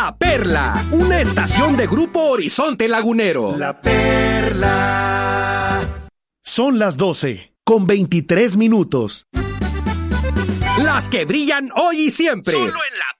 La Perla, una estación de Grupo Horizonte Lagunero. La Perla. Son las 12:23. Las que brillan hoy y siempre. Solo en La